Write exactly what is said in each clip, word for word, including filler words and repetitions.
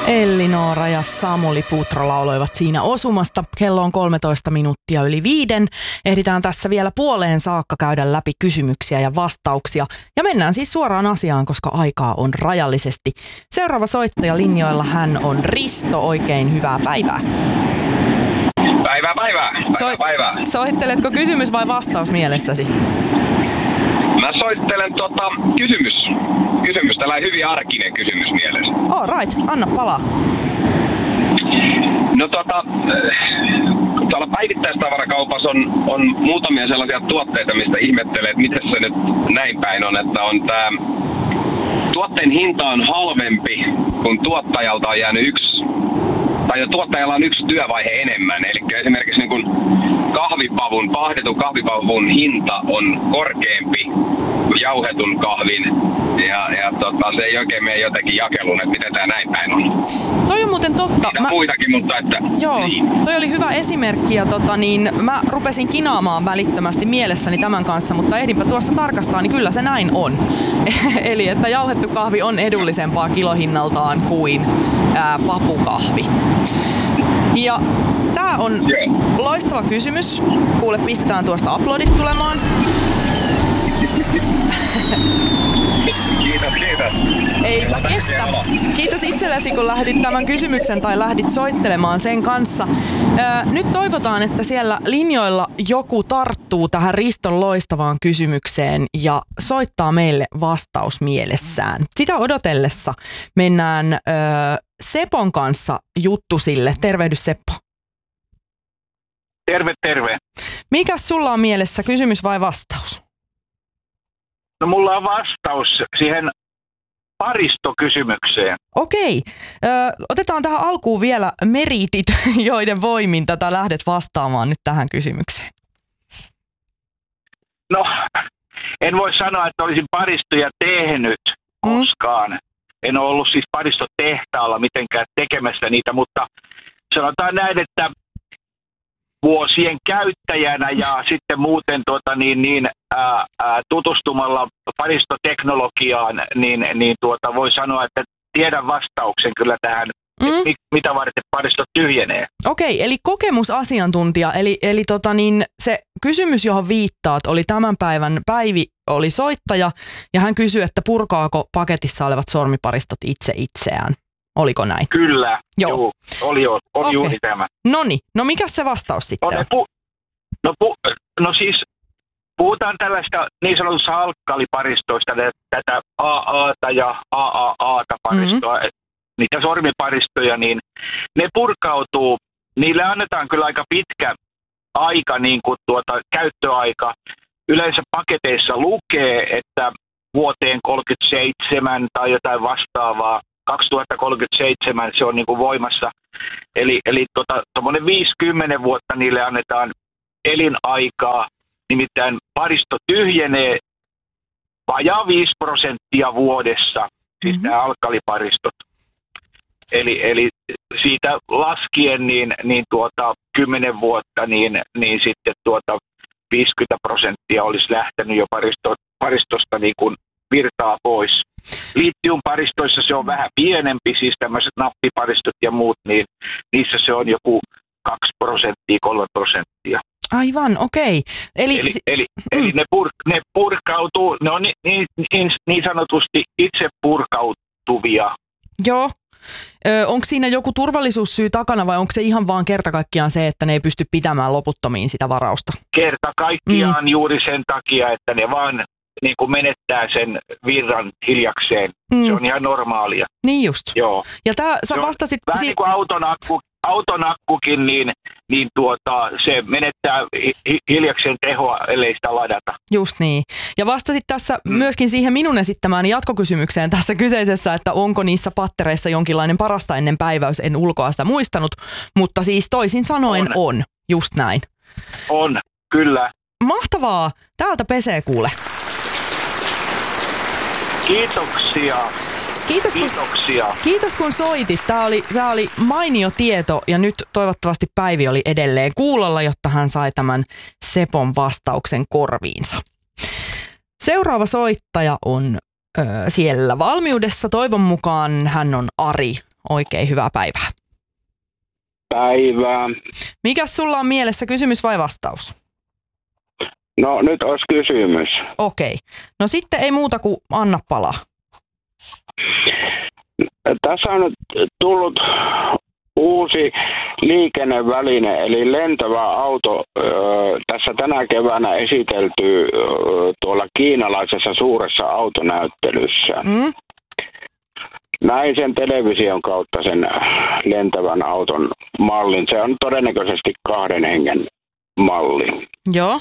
Elli-Noora ja Samuli Putro lauloivat siinä osumasta. Kello on kolmetoista minuuttia yli viiden. Ehditään tässä vielä puoleen saakka käydä läpi kysymyksiä ja vastauksia. Ja mennään siis suoraan asiaan, koska aikaa on rajallisesti. Seuraava soittaja linjoilla hän on Risto. Oikein hyvää päivää. Päivää, päivää. Päivää, Soi- päivää. Soitteletko kysymys vai vastaus mielessäsi? Mä soittelen tota, kysymys. Kysymys, tällainen hyvin arkinen kysymys mielessä. All right, anna palaa. No tota, tuolla päivittäistavarakaupassa on, on muutamia sellaisia tuotteita, mistä ihmettelee, että miten se nyt näin päin on, että on tää tuotteen hinta on halvempi, kun tuottajalta on jäänyt yksi, tai tuottajalla on yksi työvaihe enemmän. Eli esimerkiksi niin kun kahvipavun, pahdetun kahvipavun hinta on korkeampi kuin jauhetun kahvin. Ja, ja tota, se ei oikein mene jotenkin jakeluun, että miten tämä näin päin on. Toi on muuten totta. Mä... muitakin, mutta että... Joo, niin. toi oli hyvä esimerkki ja tota, niin, mä rupesin kinaamaan välittömästi mielessäni tämän kanssa, mutta ehdinpä tuossa tarkastaa, niin kyllä se näin on. Eli että jauhettu kahvi on edullisempaa kilohinnaltaan kuin ää, papukahvi. Ja tää on Joo. loistava kysymys. Kuule, pistetään tuosta aplodit tulemaan. Kiitos, kiitos. Eipä kestä. Kiitos itsellesi, kun lähdit tämän kysymyksen tai lähdit soittelemaan sen kanssa. Öö, nyt toivotaan, että siellä linjoilla joku tarttuu tähän Riston loistavaan kysymykseen ja soittaa meille vastaus mielessään. Sitä odotellessa mennään öö, Sepon kanssa juttusille. Tervehdys Seppo. Terve, terve. Mikäs sulla on mielessä, kysymys vai vastaus? No mulla on vastaus siihen paristokysymykseen. Okei. Ö, otetaan tähän alkuun vielä meritit, joiden voimin tätä lähdet vastaamaan nyt tähän kysymykseen. No, en voi sanoa, että olisin paristoja tehnyt koskaan. Mm. En ole ollut siis paristotehtaalla mitenkään tekemässä niitä, mutta sanotaan näin, että vuosien käyttäjänä ja sitten muuten tuota, niin, niin, ää, ää, tutustumalla paristoteknologiaan, niin, niin tuota, voi sanoa, että tiedän vastauksen kyllä tähän, mm. että mit, mitä varten paristot tyhjenee. Okei, eli kokemusasiantuntija, eli, eli tota niin, se kysymys, johon viittaat, oli tämän päivän Päivi oli soittaja, ja hän kysyi, että purkaako paketissa olevat sormiparistot itse itseään. Oliko näin? Kyllä, joo. Juu, oli, oli okay. juuri tämä. Noniin, no mikä se vastaus sitten on? Pu- no, pu- no siis puhutaan tällaista niin sanotusta alkkaliparistoista, tätä A A:ta ja A A A:ta paristoa, mm-hmm. niitä sormiparistoja, niin ne purkautuu, niille annetaan kyllä aika pitkä aika, niin kuin tuota käyttöaika. Yleensä paketeissa lukee, että vuoteen kolmekymmentäseitsemän tai jotain vastaavaa, kaksituhattakolmekymmentäseitsemän se on niin kuin voimassa. Eli, eli tuommoinen tota, viisikymmentä vuotta niille annetaan elinaikaa, nimittäin paristo tyhjenee vajaa viisi prosenttia vuodessa, siis mm-hmm. nämä alkaliparistot. Eli, eli siitä laskien niin, niin tuota, kymmenen vuotta, niin, niin sitten tuota viisikymmentä prosenttia olisi lähtenyt jo paristo, paristosta niin kuin virtaa pois. Litiumparistoissa se on vähän pienempi, siis tämmöiset nappiparistot ja muut, niin niissä se on joku kaksi prosenttia, kolme prosenttia. Aivan, okei. Eli, eli, eli, mm. eli ne, pur, ne purkautuu, ne on niin, niin, niin, niin sanotusti itse purkautuvia. Joo. Ö, onko siinä joku turvallisuussyy takana vai onko se ihan vaan kerta kaikkiaan se, että ne ei pysty pitämään loputtomiin sitä varausta? Kerta kaikkiaan mm. juuri sen takia, että ne vaan niin kuin menettää sen virran hiljakseen. Mm. Se on ihan normaalia. Niin just. Joo. Ja tää, sä vastasit... Vähän si- niin kuin auton, akku, auton akkukin, niin, niin tuota, se menettää hi- hiljakseen tehoa, ellei sitä ladata. Just niin. Ja vastasit tässä mm. myöskin siihen minun esittämään jatkokysymykseen tässä kyseisessä, että onko niissä pattereissa jonkinlainen parasta ennen päiväys. En ulkoa sitä muistanut, mutta siis toisin sanoen on. on. Just näin. On, kyllä. Mahtavaa. Täältä pesee kuule. Kiitoksia. Kiitos kun, Kiitoksia. Kiitos kun soitit. Tämä oli, tämä oli mainio tieto ja nyt toivottavasti Päivi oli edelleen kuulolla, jotta hän sai tämän Sepon vastauksen korviinsa. Seuraava soittaja on öö, siellä valmiudessa. Toivon mukaan hän on Ari. Oikein hyvää päivää. Päivää. Mikäs sulla on mielessä, kysymys vai vastaus? No nyt olisi kysymys. Okei. No sitten ei muuta kuin anna palaa. Tässä on nyt tullut uusi liikenneväline, eli lentävä auto. Tässä tänä keväänä esitelty tuolla kiinalaisessa suuressa autonäyttelyssä. Mm. Näin sen television kautta sen lentävän auton mallin. Se on todennäköisesti kahden hengen malli. Joo.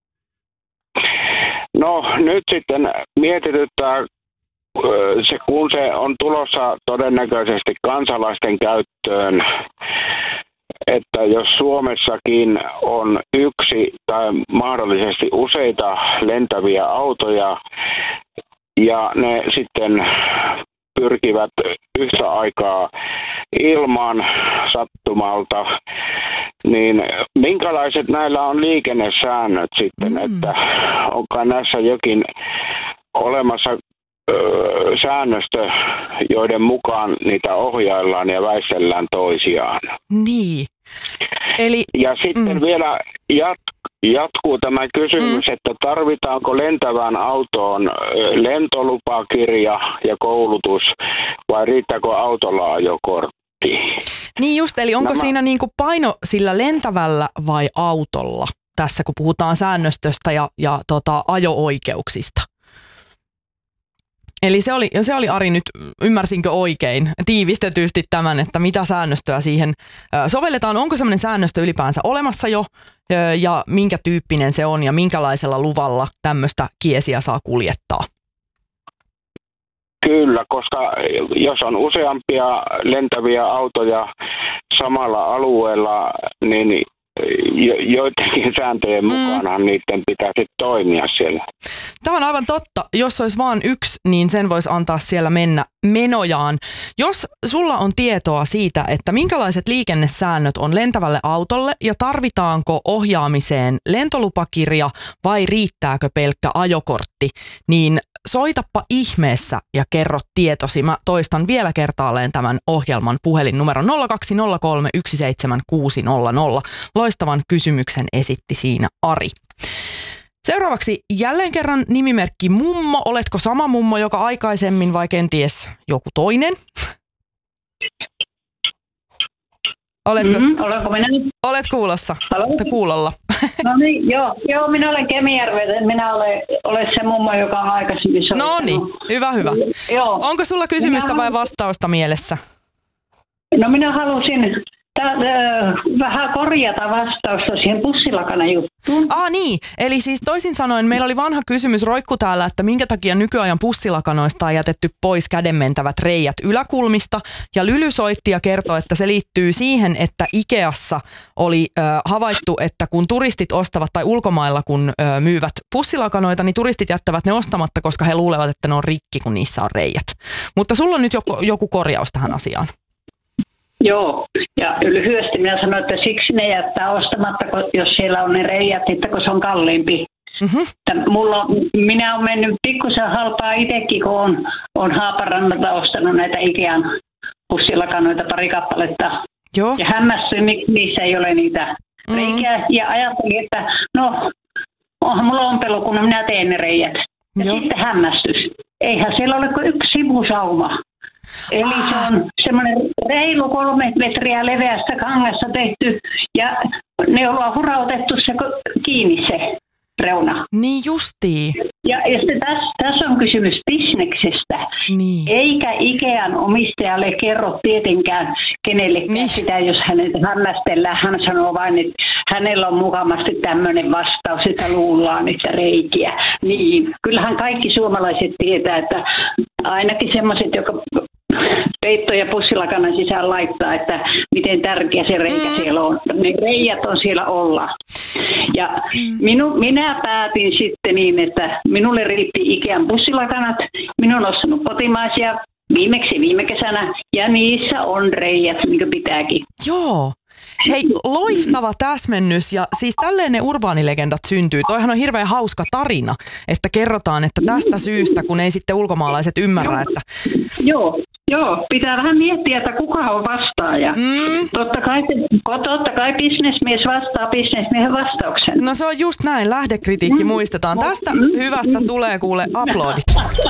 No nyt sitten mietityttää, se, kun se on tulossa todennäköisesti kansalaisten käyttöön, että jos Suomessakin on yksi tai mahdollisesti useita lentäviä autoja ja ne sitten pyrkivät yhtä aikaa ilmaan sattumalta, niin minkälaiset näillä on liikennesäännöt sitten, mm. että onko näissä jokin olemassa öö, säännöstö, joiden mukaan niitä ohjaillaan ja väistellään toisiaan. Niin. Eli, ja sitten mm. vielä jat- jatkuu tämä kysymys, mm. että tarvitaanko lentävään autoon lentolupakirja ja koulutus vai riittääkö autolla ajokortti? Niin just, eli onko Nämä... siinä niinku paino sillä lentävällä vai autolla tässä, kun puhutaan säännöstöstä ja, ja tota, ajo-oikeuksista? Eli se oli, se oli Ari nyt, ymmärsinkö oikein, tiivistetysti tämän, että mitä säännöstöä siihen sovelletaan. Onko semmoinen säännöstö ylipäänsä olemassa jo ja minkä tyyppinen se on ja minkälaisella luvalla tämmöistä kiesiä saa kuljettaa? Kyllä, koska jos on useampia lentäviä autoja samalla alueella, niin joidenkin sääntöjen mm. mukaan niiden pitäisi toimia siellä. Tämä on aivan totta. Jos olisi vain yksi, niin sen voisi antaa siellä mennä menojaan. Jos sulla on tietoa siitä, että minkälaiset liikennesäännöt on lentävälle autolle ja tarvitaanko ohjaamiseen lentolupakirja vai riittääkö pelkkä ajokortti, niin soitappa ihmeessä ja kerro tietosi. Mä toistan vielä kertaalleen tämän ohjelman puhelinnumero nolla kaksi nolla kolme yksi seitsemän kuusi nolla nolla. Loistavan kysymyksen esitti siinä Ari. Seuraavaksi jälleen kerran nimimerkki Mummo. Oletko sama mummo, joka aikaisemmin vai kenties joku toinen? Oletko, mm-hmm, olenko minä? Olet kuulossa. Kuulolla. No niin, joo, joo, minä olen Kemijärveltä. Minä olen, olen se mummo, joka on aikaisemmin soittanut. No niin, hyvä, hyvä. Joo. Onko sulla kysymystä minä vai vastausta mielessä? No minä halusin Tää, äh, vähän korjata vastausta siihen pussilakana juttuun. Ah niin, eli siis toisin sanoen meillä oli vanha kysymys roikku täällä, että minkä takia nykyajan pussilakanoista on jätetty pois kädenmentävät reijät yläkulmista. Ja Lyly soitti ja kertoi, että se liittyy siihen, että Ikeassa oli äh, havaittu, että kun turistit ostavat tai ulkomailla kun äh, myyvät pussilakanoita, niin turistit jättävät ne ostamatta, koska he luulevat, että ne on rikki, kun niissä on reijät. Mutta sulla on nyt joku, joku korjaus tähän asiaan. Joo, ja lyhyesti minä sanoin, että siksi ne jättää ostamatta, jos siellä on ne reijät, että kun se on kalliimpi. Mm-hmm. Mulla on, minä olen mennyt pikkusen halpaa itsekin, kun olen, olen Haaparannalta ostanut näitä Ikean pussilakanoita pari kappaletta. Joo. Ja hämmästyin, miksi niissä ei ole niitä mm-hmm. reikiä. Ja ajattelin, että no, onhan mulla ompelu, kun minä teen ne reijät. Ja Joo. sitten hämmästys. Eihän siellä ole kuin yksi sivusauma. Eli se on semmoinen reilu kolme metriä leveästä kangasta tehty ja ne on hurautettu se kiinni se reuna. Niin justiin. Ja, ja tässä, tässä on kysymys bisneksestä. Niin. Eikä Ikean omistajalle kerro tietenkään kenellekään niin. sitä, jos hänet hämmästellään. Hän sanoo vain, että hänellä on mukavasti tämmöinen vastaus, että luullaan niitä reikiä. Niin, kyllähän kaikki suomalaiset tietää, että ainakin semmoiset, jotka peitto- ja pussilakanan sisään laittaa, että miten tärkeä se reikä mm. siellä on. Ne reijät on siellä olla. Ja mm. minu, minä päätin sitten niin, että minulle riitti Ikean pussilakanat. Minä olen ostanut kotimaisia viimeksi viime kesänä ja niissä on reijät, niin kuin pitääkin. Joo. Hei, loistava täsmennys ja siis tälleen ne urbaanilegendat syntyy. Toihan on hirveän hauska tarina, että kerrotaan, että tästä syystä, kun ei sitten ulkomaalaiset ymmärrä, että... Joo. Joo, pitää vähän miettiä, että kuka on vastaaja. Mm. Totta kai, totta kai bisnesmies vastaa bisnesmiehen vastauksen. No se on just näin, lähdekritiikki mm. muistetaan. Tästä mm. hyvästä tulee kuule aplodit.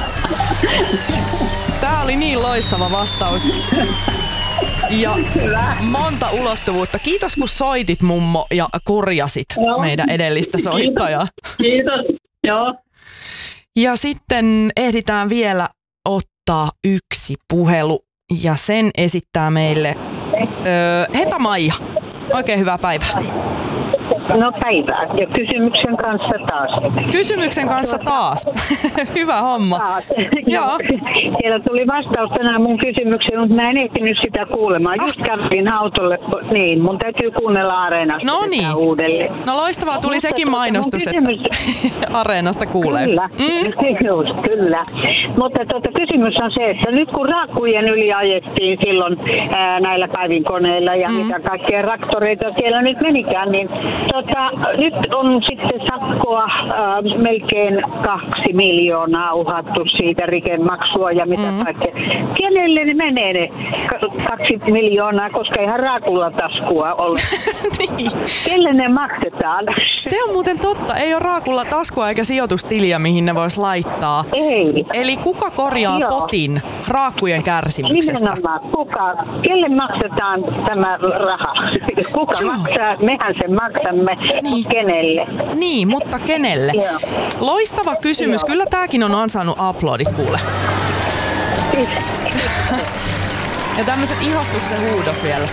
Tää oli niin loistava vastaus. Ja monta ulottuvuutta. Kiitos kun soitit mummo ja korjasit no. meidän edellistä soittajaa. Kiitos, joo. Ja sitten ehditään vielä ottaa yksi puhelu ja sen esittää meille öö, Heta-Maija. Oikein hyvää päivää. No päivää. Ja kysymyksen kanssa taas. Kysymyksen kanssa taas. Hyvä homma. Taas. Joo. Siellä tuli vastaus tänään mun kysymykseen, mutta mä en ehtinyt sitä kuulemaan. Just kävin autolle, niin mun täytyy kuunnella Areenasta no niin. uudelleen. No loistavaa, tuli mutta sekin mainostus, kysymys... että Areenasta kuulee. Kyllä, mm. Just, kyllä. Mutta tuota, kysymys on se, että nyt kun raakkujen yli ajettiin silloin ää, näillä päivinkoneilla ja mm. mitä kaikkea traktoreita siellä nyt menikään, niin tota, nyt on sitten sakkoa ää, melkein kaksi miljoonaa uhattu siitä rikemaksua ja mitä mm. kaikkea. Kenelle ne menee ne kaksi miljoonaa, koska ihan raakulla taskua ole. Niin. Kelle ne maksetaan? Se on muuten totta. Ei ole raakulla taskua eikä sijoitustiliä, mihin ne vois laittaa. Ei. Eli kuka korjaa Joo. potin raakkujen kärsimyksestä? Nimenomaan. Kuka? Kelle maksetaan tämä raha? Kuka Joo. maksaa? Mehän sen maksamme. Niin. Kenelle? Niin, mutta kenelle? Joo. Loistava kysymys. Joo. Kyllä tääkin on ansainnut aplodit, kuule. Ja tämmöiset ihastuksen huudot vielä.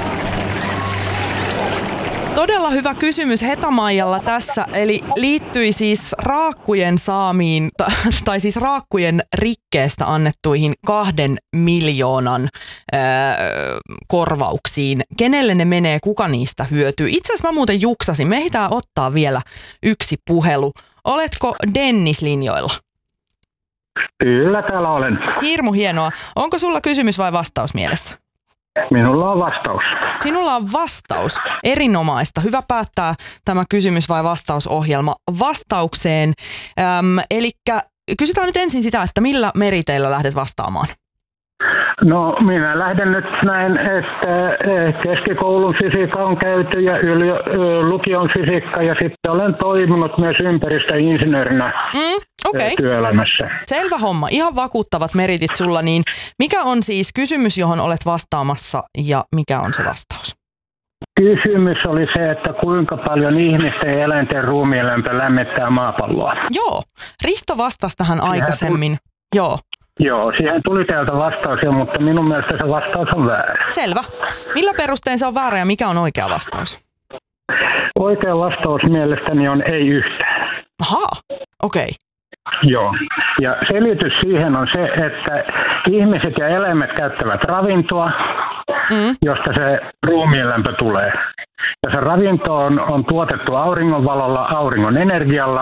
Todella hyvä kysymys Heta-Maijalla tässä, eli liittyi siis raakkujen saamiin, tai siis raakkujen rikkeestä annettuihin kahden miljoonan ää, korvauksiin. Kenelle ne menee, kuka niistä hyötyy? Itse asiassa mä muuten juksasin, me ehditään ottaa vielä yksi puhelu. Oletko Dennis linjoilla? Kyllä, täällä olen. Hirmu hienoa. Onko sulla kysymys vai vastaus mielessä? Minulla on vastaus. Sinulla on vastaus. Erinomaista. Hyvä päättää tämä kysymys vai vastausohjelma vastaukseen. Öm, elikkä kysytään nyt ensin sitä, että millä meriteillä lähdet vastaamaan? No minä lähden nyt näin, että keskikoulun fysiikka on käyty ja yli, lukion fysiikka ja sitten olen toiminut myös ympäristöinsinöörinä mm, okay. työelämässä. Selvä homma. Ihan vakuuttavat meritit sulla. Niin mikä on siis kysymys, johon olet vastaamassa ja mikä on se vastaus? Kysymys oli se, että kuinka paljon ihmisten ja eläinten ruumiinlämpö lämmittää maapalloa. Joo. Risto vastasi tähän aikaisemmin. Joo. Joo, siihen tuli täältä vastaus, mutta minun mielestä se vastaus on väärä. Selvä. Millä perustein se on väärä ja mikä on oikea vastaus? Oikea vastaus mielestäni on ei yhtään. Ahaa, okei. Okay. Joo, ja selitys siihen on se, että ihmiset ja eläimet käyttävät ravintoa, mm. josta se ruumiinlämpö tulee. Ja se ravinto on, on tuotettu auringonvalolla, auringon energialla,